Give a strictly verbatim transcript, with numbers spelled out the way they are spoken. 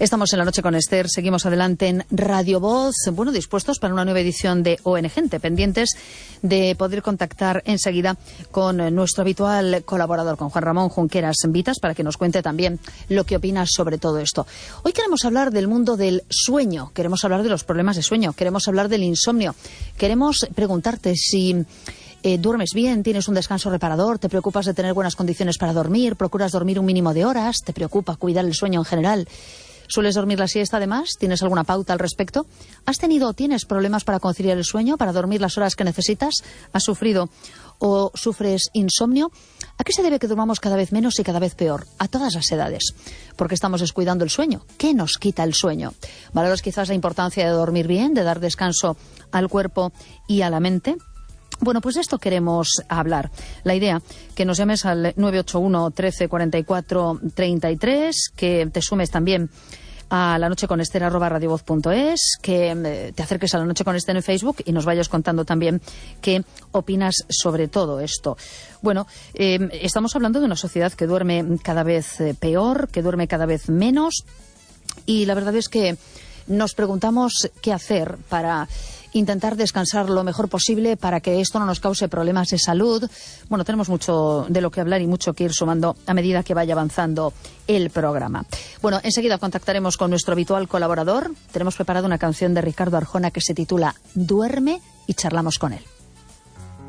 Estamos en la noche con Esther, seguimos adelante en Radio Voz, bueno, dispuestos para una nueva edición de O N Gente, pendientes de poder contactar enseguida con nuestro habitual colaborador, con Juan Ramón Junqueras Vitas, para que nos cuente también lo que opina sobre todo esto. Hoy queremos hablar del mundo del sueño, queremos hablar de los problemas de sueño, queremos hablar del insomnio, queremos preguntarte si Eh, ¿duermes bien? ¿Tienes un descanso reparador? ¿Te preocupas de tener buenas condiciones para dormir? ¿Procuras dormir un mínimo de horas? ¿Te preocupa cuidar el sueño en general? ¿Sueles dormir la siesta además? ¿Tienes alguna pauta al respecto? ¿Has tenido o tienes problemas para conciliar el sueño, para dormir las horas que necesitas? ¿Has sufrido o sufres insomnio? ¿A qué se debe que durmamos cada vez menos y cada vez peor? A todas las edades. ¿Por qué estamos descuidando el sueño? ¿Qué nos quita el sueño? ¿Valoras quizás la importancia de dormir bien, de dar descanso al cuerpo y a la mente? Bueno, pues de esto queremos hablar. La idea, que nos llames al nueve ocho uno, trece, cuarenta y cuatro, treinta y tres, que te sumes también a la noche con Esther arroba radiovoz punto es, que te acerques a la noche con Esther en Facebook y nos vayas contando también qué opinas sobre todo esto. Bueno, eh, estamos hablando de una sociedad que duerme cada vez peor, que duerme cada vez menos, y la verdad es que nos preguntamos qué hacer para intentar descansar lo mejor posible para que esto no nos cause problemas de salud. Bueno, tenemos mucho de lo que hablar y mucho que ir sumando a medida que vaya avanzando el programa. Bueno, enseguida contactaremos con nuestro habitual colaborador. Tenemos preparada una canción de Ricardo Arjona que se titula Duerme y charlamos con él.